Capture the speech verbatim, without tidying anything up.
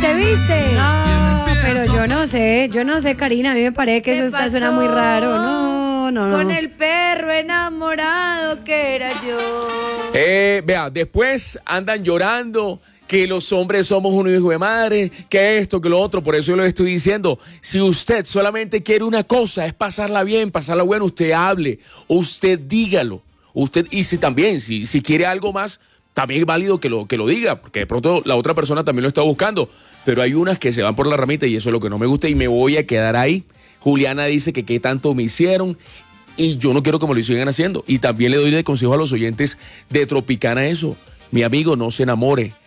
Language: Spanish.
¿viste, viste? No, pero yo no sé, yo no sé, Karina, a mí me parece que eso está, suena muy raro, no, no, no. Con el perro enamorado que era yo. Eh, vea, después andan llorando que los hombres somos un hijo de madre, que esto, que lo otro, por eso yo le estoy diciendo, si usted solamente quiere una cosa, es pasarla bien, pasarla bueno, usted hable, usted dígalo, usted, y si también, si, si quiere algo más, también es válido que lo, que lo diga, porque de pronto la otra persona también lo está buscando, pero hay unas que se van por la ramita y eso es lo que no me gusta y me voy a quedar ahí. Juliana dice que qué tanto me hicieron y yo no quiero que me lo sigan haciendo, y también le doy de consejo a los oyentes de Tropicana eso, mi amigo, no se enamore.